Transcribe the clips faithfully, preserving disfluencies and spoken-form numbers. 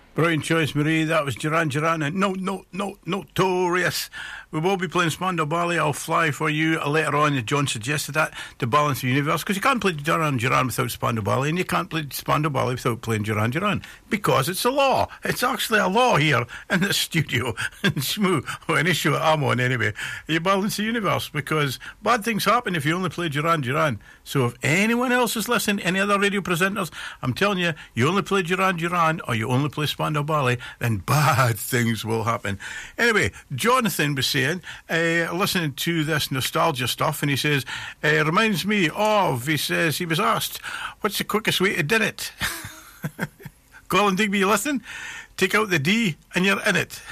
Brilliant choice, Marie. That was Duran Duran and no, no, no, Notorious. We will be playing Spandau Ballet. I'll fly for you later on. John suggested that to balance the universe, because you can't play Duran Duran without Spandau Ballet, and you can't play Spandau Ballet without playing Duran Duran, because it's a law. It's actually a law here in the studio in Shmoo, or any show I'm on anyway. You balance the universe, because bad things happen if you only play Duran Duran. So if anyone else is listening, any other radio presenters, I'm telling you, you only play Duran Duran or you only play Spandau Ballet, then bad things will happen. Anyway, Jonathan was saying, uh, listening to this nostalgia stuff, and he says, uh, reminds me of, he says, he was asked, what's the quickest way to do it? Colin Digby, you listen? Take out the D and you're in it.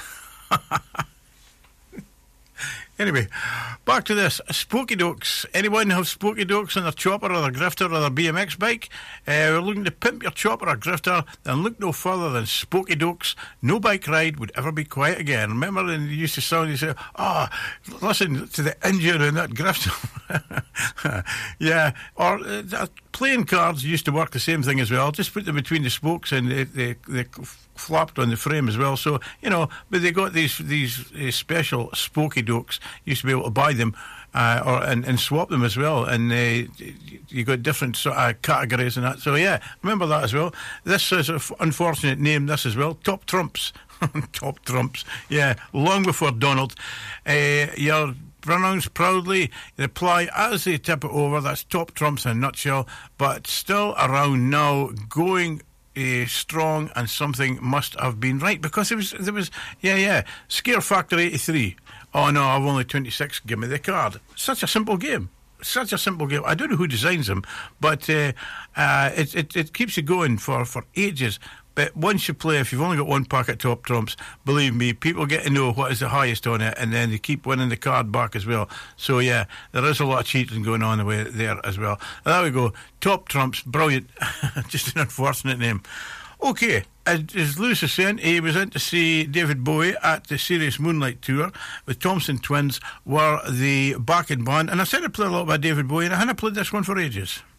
Anyway, back to this. Spooky Dokes. Anyone have Spooky Dokes on their chopper or their grifter or their B M X bike? Uh, we're looking to pimp your chopper or grifter, then look no further than Spooky Dokes. No bike ride would ever be quiet again. Remember when they used to sound, you say, ah, oh, listen to the engine in that grifter. Yeah, or uh, playing cards used to work the same thing as well. Just put them between the spokes and they, they, they flapped on the frame as well. So, you know, but they got these these uh, special Spooky Dokes. You used to be able to buy them uh, or and, and swap them as well. And uh, you got different sort of categories and that. So, yeah, remember that as well. This is an unfortunate name, this as well. Top Trumps. Top Trumps. Yeah, long before Donald. Uh, you're pronounced proudly, reply as they tip it over. That's Top Trumps in a nutshell, but still around now, going uh, strong, and something must have been right, because there was, there was, yeah, yeah, Scare Factor eighty-three. Oh no, I've only twenty-six, give me the card. Such a simple game. Such a simple game. I don't know who designs them, but uh, uh, it, it it keeps you going for, for ages. But once you play, if you've only got one pack of Top Trumps, believe me, people get to know what is the highest on it, and then they keep winning the card back as well. So yeah, there is a lot of cheating going on away there as well. There we go. Top Trumps, brilliant. Just an unfortunate name. Okay, as Lewis is saying, he was in to see David Bowie at the Serious Moonlight Tour with Thompson Twins, were the backing band. And I said I'd play a lot about David Bowie, and I hadn't played this one for ages.